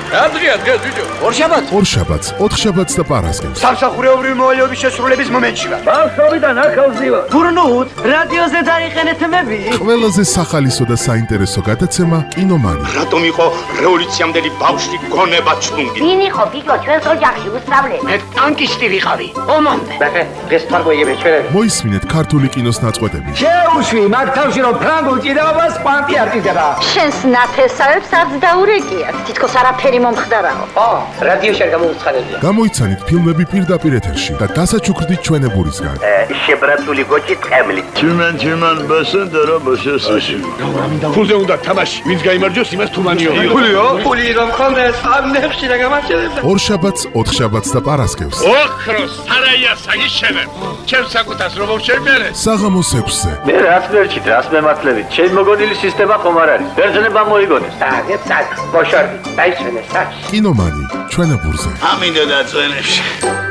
რა დღეა ბიჭო? ორშაბათს, ოთხშაბათს და პარასკევს. სამსახურეობრივი მოვალეობის შესრულების მომენტში ვარ. ბავშვობიდან ახალზი ვარ. გურნუთ, რადიოზე დაიყენეთ მები. ყველაზე სახალისო და საინტერესო გადაცემა კინომანი. რატომ იყო რევოლუციამდელი ბავშვი გონება ჩუნგი? ვინ იყო ბიჭო ჩვენს ოჯახში უსწავლე? მე ტანკისტი ვიყავი. ომამდე. დღეს თარგოიები ჩვენები. მოისმინეთ ქართული კინოს ნაწყვეტები. შეუშვი მაგ თავში რომ ფრანგულ ჭიდაობას პანტი არ ჭიდება. შენს ნათესავებს არც დაურეკიათ. თითქოს არაფერი მომხდარაო. რადიოში არ გამოუცხადებია. გამოიცანით ფილმები პირდაპირ ეთერში და დასაჩუქრდით ჩვენებურისგან. შებრაცული გოჭი ტყემლი. Чиман басендера басесაში. ფულზე უნდა თამაში. ვინც გაიმარჯვოს იმას თუმანიო. ფული რომ ხონდეს ამ ნებში რა გამარჯვება. ორშაბათს, ოთხშაბათს და პარასკევს. ოქროს სარაია საგიშენებ. ჩემს საკუთას რომ შევმერე. საღამოს 6-ზე. მე რაც მერჩით, რას მემართლებით. ჩემ მოგონილი სისტემა ხომ არ არის. ბერძნება მოიგონეს. საგეცად, ბოშორდი, დაისვენეს საჩ. კინომანი ჩვენებურზე. ამინდა დაწვენებში.